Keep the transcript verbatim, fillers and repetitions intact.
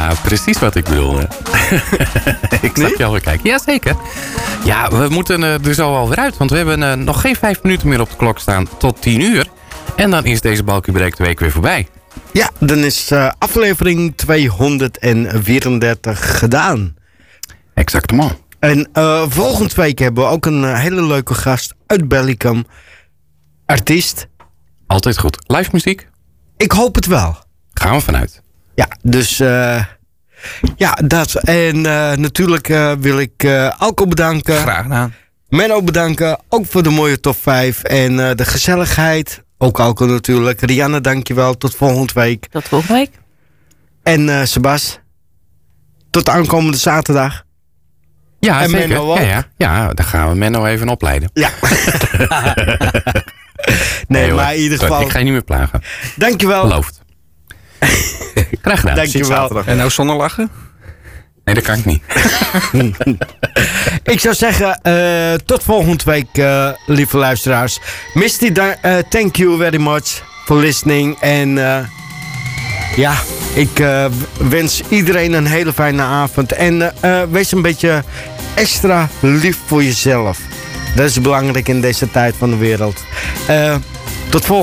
Ja, precies wat ik bedoelde. Ik zag jou weer kijken. Jazeker. Ja, we moeten uh, er zo alweer uit. Want we hebben uh, nog geen vijf minuten meer op de klok staan tot tien uur. En dan is deze Balkie Breekt de week weer voorbij. Ja, dan is uh, aflevering tweehonderdvierendertig gedaan. Exactement. En uh, volgende week hebben we ook een uh, hele leuke gast uit Bellicum. Artiest. Altijd goed. Live muziek? Ik hoop het wel. Gaan we vanuit. Ja, dus uh, ja, dat. En uh, natuurlijk uh, wil ik uh, Alco bedanken. Graag gedaan. Menno bedanken, ook voor de mooie top vijf en uh, de gezelligheid. Ook Alco natuurlijk. Rianne, dankjewel. Tot volgende week. Tot volgende week. En uh, Sebas, tot aankomende zaterdag. Ja, en zeker. Menno ook. Ja, ja. ja, dan gaan we Menno even opleiden. Ja. nee, nee maar in ieder geval. Ik ga je niet meer plagen. Dankjewel. Beloofd. Graag gedaan. Dankjewel. En nou zonder lachen? Nee, dat kan ik niet. Ik zou zeggen, uh, tot volgende week, uh, lieve luisteraars. Misty, uh, thank you very much for listening. En uh, ja, ik uh, wens iedereen een hele fijne avond. En uh, uh, wees een beetje extra lief voor jezelf. Dat is belangrijk in deze tijd van de wereld. Uh, tot volgende